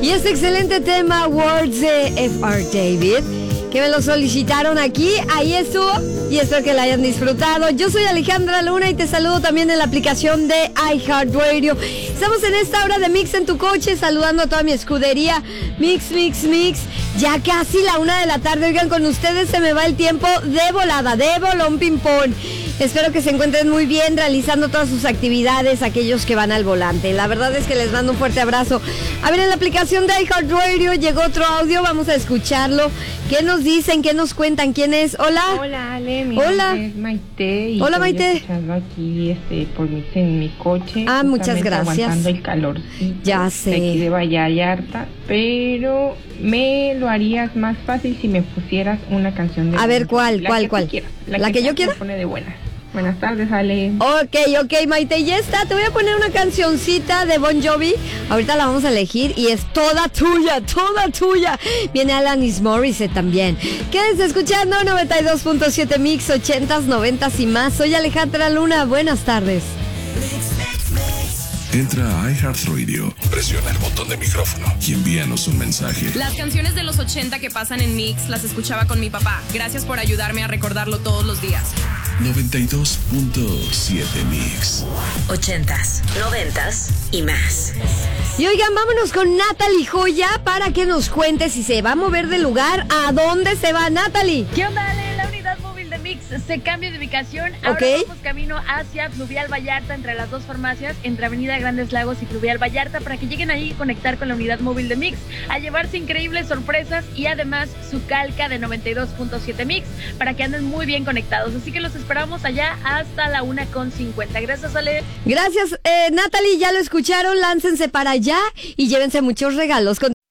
Y este excelente tema, Words de F.R. David, que me lo solicitaron aquí, ahí estuvo y espero que la hayan disfrutado. Yo soy Alejandra Luna y te saludo también en la aplicación de iHeartRadio. Estamos en esta hora de Mix en tu coche, saludando a toda mi escudería. Mix, ya casi la 1:00 p.m. Oigan, con ustedes se me va el tiempo de volada, de bolón ping-pong. Espero que se encuentren muy bien realizando todas sus actividades, aquellos que van al volante. La verdad es que les mando un fuerte abrazo. A ver, en la aplicación de iHeartRadio llegó otro audio, vamos a escucharlo. ¿Qué nos dicen? ¿Qué nos cuentan? ¿Quién es? Hola. Hola, Ale. Mi Hola. nombre es Maite. Y hola, Maite. Escuchando aquí por Mix en mi coche. Ah, muchas gracias. Aguantando el calorcito. Ya sé. De aquí de Vallarta, pero me lo harías más fácil si me pusieras una canción de... A ver, ¿cuál? La que yo quiera. Me pone de buenas. Buenas tardes, Ale. Ok, Maite, ya está. Te voy a poner una cancioncita de Bon Jovi. Ahorita la vamos a elegir y es toda tuya. Viene Alanis Morissette también. Quédense escuchando 92.7 Mix, 80s, 90s y más. Soy Alejandra Luna. Buenas tardes. Entra a iHeartRadio, presiona el botón de micrófono y envíanos un mensaje. Las canciones de los 80 que pasan en Mix las escuchaba con mi papá. Gracias por ayudarme a recordarlo todos los días. 92.7 Mix. 80s, 90s y más. Y oigan, vámonos con Natalie Joya para que nos cuente si se va a mover de lugar. ¿A dónde se va, Natalie? ¿Qué onda, Ale? La unidad móvil de Mix se cambia de ubicación. Ahora vamos camino hacia Fluvial Vallarta, entre las dos farmacias, entre Avenida Grandes Lagos y Fluvial Vallarta, para que lleguen ahí y conectar con la unidad móvil de Mix, a llevarse increíbles sorpresas y además su calca de 92.7 Mix, para que anden muy bien conectados. Así que los esperamos allá hasta la 1:50. Gracias, Ale. Gracias, Natalie, ya lo escucharon. Láncense para allá y llévense muchos regalos.